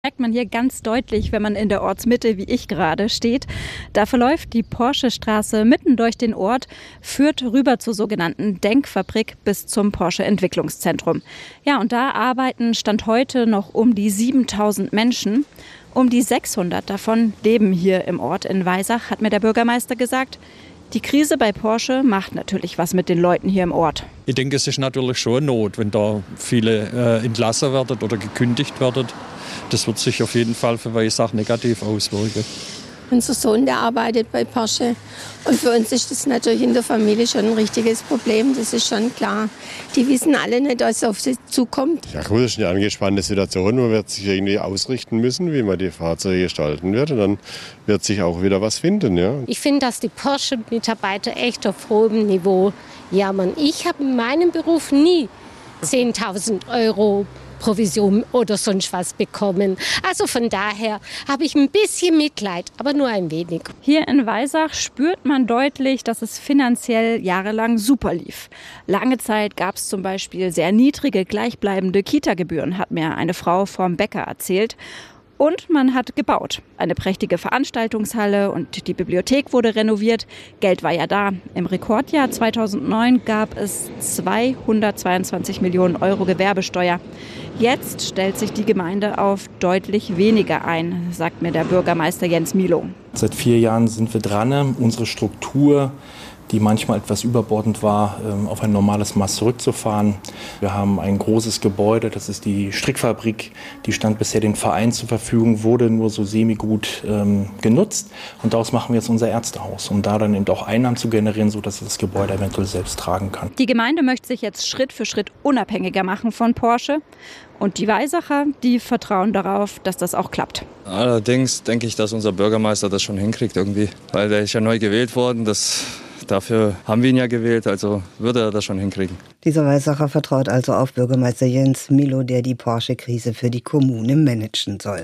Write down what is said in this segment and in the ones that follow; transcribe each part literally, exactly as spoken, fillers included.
Merkt man hier ganz deutlich, wenn man in der Ortsmitte, wie ich gerade, steht. Da verläuft die Porsche-Straße mitten durch den Ort, führt rüber zur sogenannten Denkfabrik bis zum Porsche-Entwicklungszentrum. Ja, und da arbeiten Stand heute noch um die siebentausend Menschen. Um die sechshundert davon leben hier im Ort in Weisach, hat mir der Bürgermeister gesagt. Die Krise bei Porsche macht natürlich was mit den Leuten hier im Ort. Ich denke, es ist natürlich schon Not, wenn da viele äh, entlassen werden oder gekündigt werden. Das wird sich auf jeden Fall für Weisach negativ auswirken. Unser Sohn, der arbeitet bei Porsche. Und für uns ist das natürlich in der Familie schon ein richtiges Problem, das ist schon klar. Die wissen alle nicht, was auf sie zukommt. Ja gut, das ist eine angespannte Situation. Man wird sich irgendwie ausrichten müssen, wie man die Fahrzeuge gestalten wird. Und dann wird sich auch wieder was finden. Ja. Ich finde, dass die Porsche-Mitarbeiter echt auf hohem Niveau jammern. Ich habe in meinem Beruf nie zehntausend Euro Provision oder sonst was bekommen. Also von daher habe ich ein bisschen Mitleid, aber nur ein wenig. Hier in Weisach spürt man deutlich, dass es finanziell jahrelang super lief. Lange Zeit gab es zum Beispiel sehr niedrige, gleichbleibende Kita-Gebühren, hat mir eine Frau vom Bäcker erzählt. Und man hat gebaut. Eine prächtige Veranstaltungshalle und die Bibliothek wurde renoviert. Geld war ja da. Im Rekordjahr zweitausendneun gab es zweihundertzweiundzwanzig Millionen Euro Gewerbesteuer. Jetzt stellt sich die Gemeinde auf deutlich weniger ein, sagt mir der Bürgermeister Jens Milo. Seit vier Jahren sind wir dran, unsere Struktur, die manchmal etwas überbordend war, auf ein normales Maß zurückzufahren. Wir haben ein großes Gebäude, das ist die Strickfabrik, die stand bisher den Vereinen zur Verfügung, wurde nur so semi-gut ähm, genutzt. Und daraus machen wir jetzt unser Ärztehaus, um da dann eben auch Einnahmen zu generieren, sodass das Gebäude eventuell selbst tragen kann. Die Gemeinde möchte sich jetzt Schritt für Schritt unabhängiger machen von Porsche. Und die Weisacher, die vertrauen darauf, dass das auch klappt. Allerdings denke ich, dass unser Bürgermeister das schon hinkriegt irgendwie, weil der ist ja neu gewählt worden. Das Dafür haben wir ihn ja gewählt, also würde er das schon hinkriegen. Dieser Weisacher vertraut also auf Bürgermeister Jens Milo, der die Porsche-Krise für die Kommune managen soll.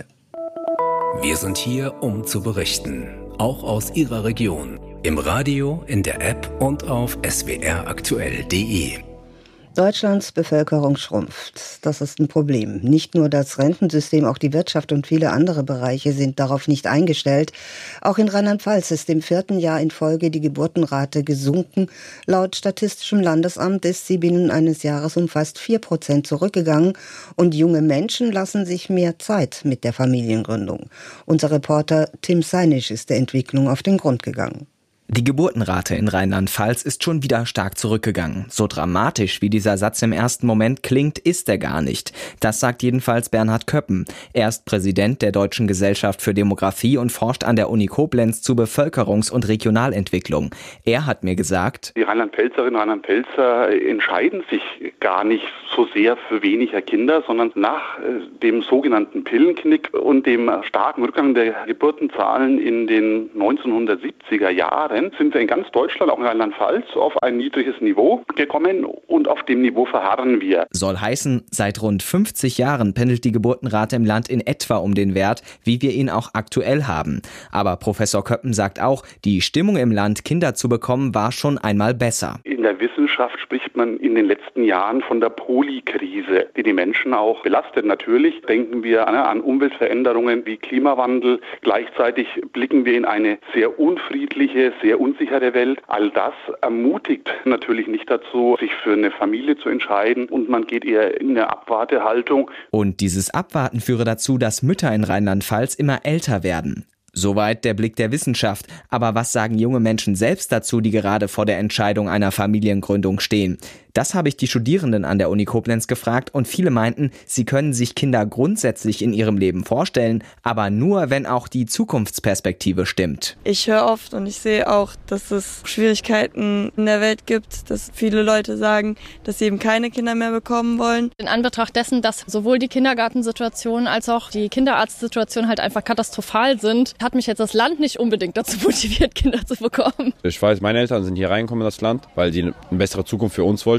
Wir sind hier, um zu berichten, auch aus Ihrer Region. Im Radio, in der App und auf s w r aktuell punkt d e. Deutschlands Bevölkerung schrumpft. Das ist ein Problem. Nicht nur das Rentensystem, auch die Wirtschaft und viele andere Bereiche sind darauf nicht eingestellt. Auch in Rheinland-Pfalz ist im vierten Jahr in Folge die Geburtenrate gesunken. Laut Statistischem Landesamt ist sie binnen eines Jahres um fast vier Prozent zurückgegangen. Und junge Menschen lassen sich mehr Zeit mit der Familiengründung. Unser Reporter Tim Seinisch ist der Entwicklung auf den Grund gegangen. Die Geburtenrate in Rheinland-Pfalz ist schon wieder stark zurückgegangen. So dramatisch, wie dieser Satz im ersten Moment klingt, ist er gar nicht. Das sagt jedenfalls Bernhard Köppen. Er ist Präsident der Deutschen Gesellschaft für Demografie und forscht an der Uni Koblenz zu Bevölkerungs- und Regionalentwicklung. Er hat mir gesagt: Die Rheinland-Pfälzerinnen und Rheinland-Pfälzer entscheiden sich gar nicht so sehr für weniger Kinder, sondern nach dem sogenannten Pillenknick und dem starken Rückgang der Geburtenzahlen in den neunzehnhundertsiebziger Jahren sind wir in ganz Deutschland, auch in Rheinland-Pfalz, auf ein niedriges Niveau gekommen und auf dem Niveau verharren wir. Soll heißen, seit rund fünfzig Jahren pendelt die Geburtenrate im Land in etwa um den Wert, wie wir ihn auch aktuell haben. Aber Professor Köppen sagt auch, die Stimmung im Land, Kinder zu bekommen, war schon einmal besser. In der Wissenschaft spricht man in den letzten Jahren von der Polykrise, die die Menschen auch belastet. Natürlich denken wir an Umweltveränderungen wie Klimawandel. Gleichzeitig blicken wir in eine sehr unfriedliche, sehr unsichere Welt. All das ermutigt natürlich nicht dazu, sich für eine Familie zu entscheiden, und man geht eher in eine Abwartehaltung. Und dieses Abwarten führe dazu, dass Mütter in Rheinland-Pfalz immer älter werden. Soweit der Blick der Wissenschaft. Aber was sagen junge Menschen selbst dazu, die gerade vor der Entscheidung einer Familiengründung stehen? Das habe ich die Studierenden an der Uni Koblenz gefragt, und viele meinten, sie können sich Kinder grundsätzlich in ihrem Leben vorstellen, aber nur, wenn auch die Zukunftsperspektive stimmt. Ich höre oft und ich sehe auch, dass es Schwierigkeiten in der Welt gibt, dass viele Leute sagen, dass sie eben keine Kinder mehr bekommen wollen. In Anbetracht dessen, dass sowohl die Kindergartensituation als auch die Kinderarztsituation halt einfach katastrophal sind, hat mich jetzt das Land nicht unbedingt dazu motiviert, Kinder zu bekommen. Ich weiß, meine Eltern sind hier reingekommen in das Land, weil sie eine bessere Zukunft für uns wollten.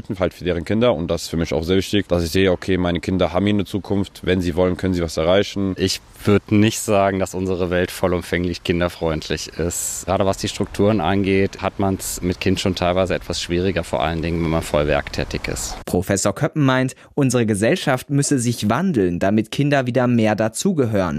möchten, halt für deren Kinder. Und das ist für mich auch sehr wichtig, dass ich sehe, okay, meine Kinder haben hier eine Zukunft. Wenn sie wollen, können sie was erreichen. Ich würde nicht sagen, dass unsere Welt vollumfänglich kinderfreundlich ist. Gerade was die Strukturen angeht, hat man es mit Kind schon teilweise etwas schwieriger, vor allen Dingen, wenn man voll werktätig ist. Professor Köppen meint, unsere Gesellschaft müsse sich wandeln, damit Kinder wieder mehr dazugehören.